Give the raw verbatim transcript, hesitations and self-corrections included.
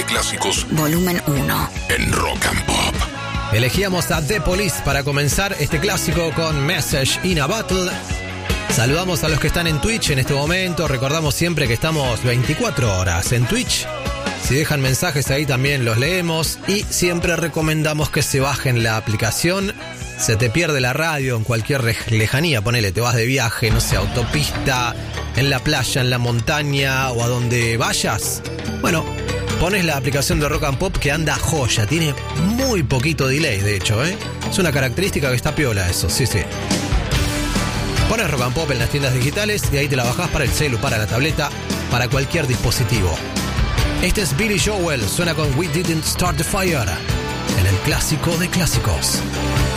clásicos. Volumen uno. En Rock and Pop. Elegíamos a The Police para comenzar este clásico con Message in a Bottle. Saludamos a los que están en Twitch en este momento. Recordamos siempre que estamos veinticuatro horas en Twitch. Si dejan mensajes ahí también los leemos. Y siempre recomendamos que se bajen la aplicación. Se te pierde la radio en cualquier lejanía. Ponele, te vas de viaje, no sé, autopista, en la playa, en la montaña o a donde vayas. Bueno, pones la aplicación de Rock and Pop que anda joya. Tiene muy poquito delay, de hecho, ¿eh? Es una característica que está piola eso, sí, sí. Pones Rock and Pop en las tiendas digitales y ahí te la bajás para el celu, para la tableta, para cualquier dispositivo. Este es Billy Joel, suena con We Didn't Start the Fire, en el clásico de clásicos.